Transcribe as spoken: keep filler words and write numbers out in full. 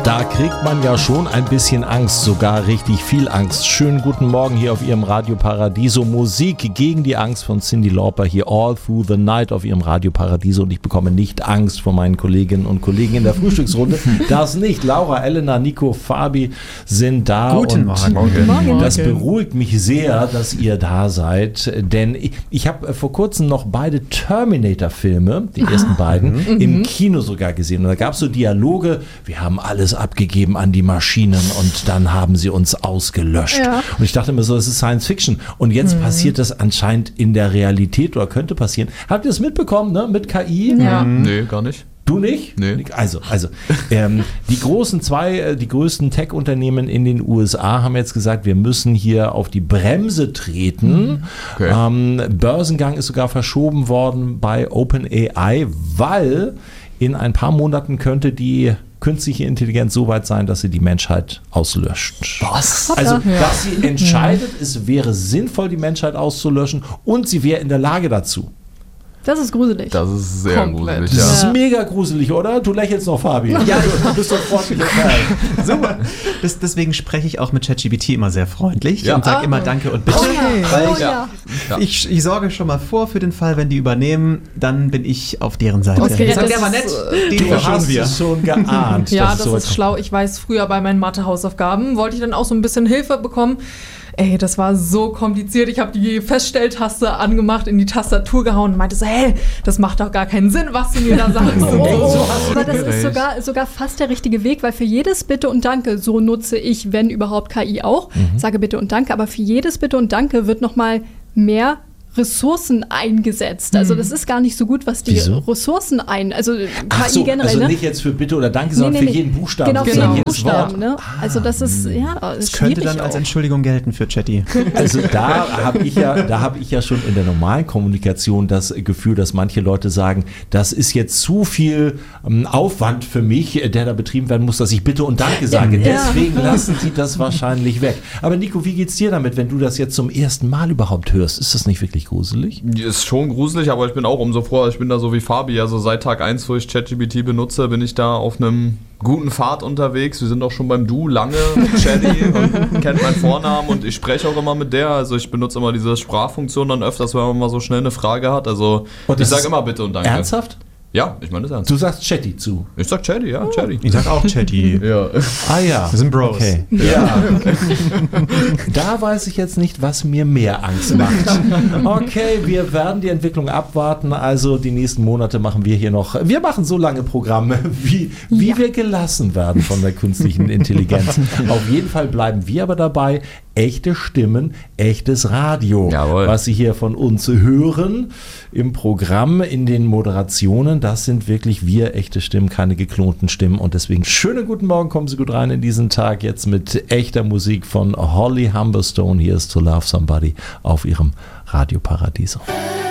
Da kriegt man ja schon ein bisschen Angst, sogar richtig viel Angst. Schönen guten Morgen hier auf Ihrem Radio Paradiso. Musik gegen die Angst von Cyndi Lauper hier all through the night auf Ihrem Radio Paradiso. Und ich bekomme nicht Angst vor meinen Kolleginnen und Kollegen in der Frühstücksrunde. Das nicht. Laura, Elena, Nico, Fabi sind da. Guten und Morgen. Guten Morgen. Das beruhigt mich sehr, dass ihr da seid. Denn ich, ich habe vor kurzem noch beide Terminator-Filme, die ersten beiden, Mhm. im Kino sogar gesehen. Und da gab es so Dialoge, wir haben alles abgegeben an die Maschinen und dann haben sie uns ausgelöscht. Ja. Und ich dachte mir so, das ist Science Fiction. Und jetzt mhm. passiert das anscheinend in der Realität oder könnte passieren. Habt ihr es mitbekommen, ne? Mit K I? Ja. Nee, gar nicht. Du nicht? Nee. Also, also ähm, die großen zwei, die größten Tech-Unternehmen in den U S A haben jetzt gesagt, wir müssen hier auf die Bremse treten. Okay. Ähm, Börsengang ist sogar verschoben worden bei OpenAI, weil in ein paar Monaten könnte die künstliche Intelligenz so weit sein, dass sie die Menschheit auslöscht. Was? Also, Ja. dass sie entscheidet, es wäre sinnvoll, die Menschheit auszulöschen und sie wäre in der Lage dazu. Das ist gruselig. Das ist sehr Komplett. gruselig, Das ja. ist mega gruselig, oder? Du lächelst noch, Fabi. Ja, du bist doch freundlicher Kerl. Super. Das, deswegen spreche ich auch mit ChatGPT immer sehr freundlich Ja. und sage Ah. immer Danke und Bitte. Okay. Weil Oh ich, ja. Ja. ich, ich sorge schon mal vor für den Fall, wenn die übernehmen, dann bin ich auf deren Seite. Okay, Sag, das der war ist, nett, den Du hast verschonen wir. es schon geahnt. Ja, dass es das so ist weit schlau. Ich weiß, früher bei meinen Mathe-Hausaufgaben wollte ich dann auch so ein bisschen Hilfe bekommen. Ey, das war so kompliziert. Ich habe die Feststelltaste angemacht, in die Tastatur gehauen und meinte so, hey, das macht doch gar keinen Sinn, was du mir da sagst. Und Oh, so. aber das ist sogar, sogar fast der richtige Weg, weil für jedes Bitte und Danke, so nutze ich, wenn überhaupt K I auch, sage Bitte und Danke, aber für jedes Bitte und Danke wird nochmal mehr Ressourcen eingesetzt. Also das ist gar nicht so gut, was die Wieso? Ressourcen ein, also K I Ach so, generell, also ne? nicht jetzt für Bitte oder Danke, Nee, sondern nee, für nee. jeden Buchstaben. Genau, für sozusagen, jeden jedes Buchstaben. Wort. Ne? Also das ist, ja, Das ist könnte schwierig dann als auch. Entschuldigung gelten für Chatty. Also da habe ich ja, da habe ich ja schon in der normalen Kommunikation das Gefühl, dass manche Leute sagen, das ist jetzt zu viel ähm, Aufwand für mich, der da betrieben werden muss, dass ich Bitte und Danke sage. Ja. Deswegen lassen sie das wahrscheinlich weg. Aber Nico, wie geht's dir damit, wenn du das jetzt zum ersten Mal überhaupt hörst? Ist das nicht wirklich gruselig? Ist schon gruselig, aber ich bin auch umso froher, ich bin da so wie Fabi, also seit Tag eins, wo ich ChatGPT benutze, bin ich da auf einem guten Pfad unterwegs. Wir sind auch schon beim Du lange mit Chatty und kennt meinen Vornamen und ich spreche auch immer mit der, also ich benutze immer diese Sprachfunktion dann öfters, wenn man mal so schnell eine Frage hat, also Und ich das sage ist immer Bitte und Danke. Ernsthaft? Ja, ich meine das ernst. Du sagst Chatty zu. Ich sag Chatty, ja, Chatty. Ich sag auch Chatty. Ja. Ah ja. Wir sind Bros. Okay. Ja. Da weiß ich jetzt nicht, was mir mehr Angst macht. Okay, wir werden die Entwicklung abwarten. Also die nächsten Monate machen wir hier noch, wir machen so lange Programme, wie, wie Ja. wir gelassen werden von der künstlichen Intelligenz. Auf jeden Fall bleiben wir aber dabei. Echte Stimmen, echtes Radio. Jawohl. Was Sie hier von uns hören im Programm, in den Moderationen, das sind wirklich wir, echte Stimmen, keine geklonten Stimmen. Und deswegen schönen guten Morgen, kommen Sie gut rein in diesen Tag jetzt mit echter Musik von Holly Humberstone. Hier ist To Love Somebody auf Ihrem Radio Paradiso.